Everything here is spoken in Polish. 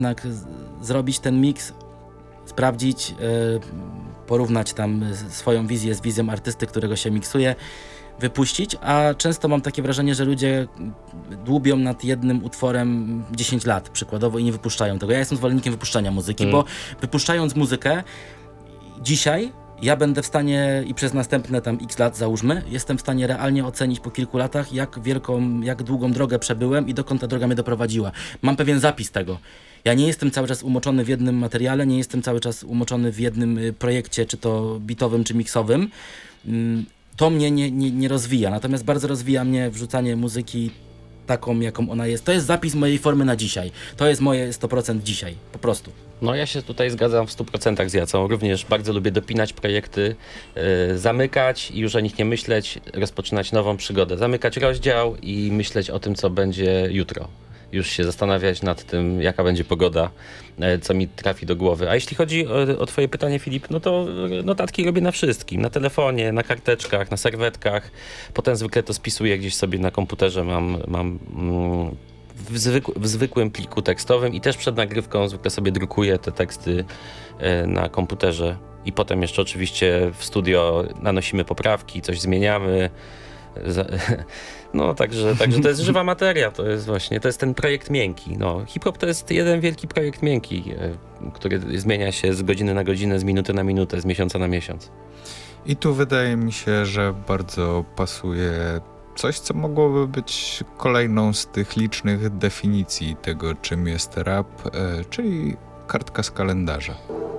jednak zrobić ten miks, sprawdzić, porównać tam swoją wizję z wizją artysty, którego się miksuje, wypuścić, a często mam takie wrażenie, że ludzie dłubią nad jednym utworem 10 lat przykładowo i nie wypuszczają tego. Ja jestem zwolennikiem wypuszczania muzyki, bo wypuszczając muzykę dzisiaj ja będę w stanie i przez następne tam x lat załóżmy, jestem w stanie realnie ocenić po kilku latach, jak długą drogę przebyłem i dokąd ta droga mnie doprowadziła. Mam pewien zapis tego. Ja nie jestem cały czas umoczony w jednym materiale, nie jestem cały czas umoczony w jednym projekcie, czy to bitowym, czy miksowym. To mnie nie rozwija, natomiast bardzo rozwija mnie wrzucanie muzyki taką, jaką ona jest. To jest zapis mojej formy na dzisiaj. To jest moje 100% dzisiaj, po prostu. No ja się tutaj zgadzam w 100% z Jacą. Również bardzo lubię dopinać projekty, zamykać i już o nich nie myśleć, rozpoczynać nową przygodę. Zamykać rozdział i myśleć o tym, co będzie jutro. Już się zastanawiać nad tym, jaka będzie pogoda, co mi trafi do głowy. A jeśli chodzi o twoje pytanie, Filip, no to notatki robię na wszystkim. Na telefonie, na karteczkach, na serwetkach. Potem zwykle to spisuję gdzieś sobie na komputerze. Mam w zwykłym pliku tekstowym i też przed nagrywką zwykle sobie drukuję te teksty na komputerze. I potem jeszcze oczywiście w studio nanosimy poprawki, coś zmieniamy. No, także to jest żywa materia, to jest ten projekt miękki. No, hip-hop to jest jeden wielki projekt miękki, który zmienia się z godziny na godzinę, z minuty na minutę, z miesiąca na miesiąc. I tu wydaje mi się, że bardzo pasuje coś, co mogłoby być kolejną z tych licznych definicji tego, czym jest rap, czyli kartka z kalendarza.